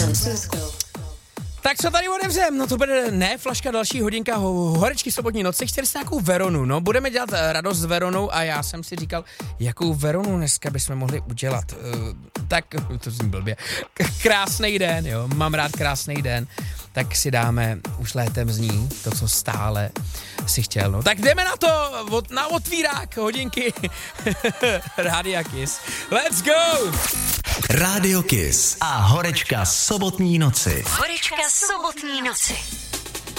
Tak co tady otevřem? No to bude flaška další hodinka horečky sobotní noci, chtěli jste nějakou Veronu, no budeme dělat radost s Veronou a já jsem si říkal, jakou Veronu dneska bychom mohli udělat. Tak, to zní blbě, krásnej den, jo, mám rád krásnej den, tak si dáme, už létem zní, to, co stále si chtěl, no. Tak jdeme na to, na otvírák hodinky Rádia Kiss. Let's go! Rádio Kiss a horečka sobotní noci. Horečka sobotní noci.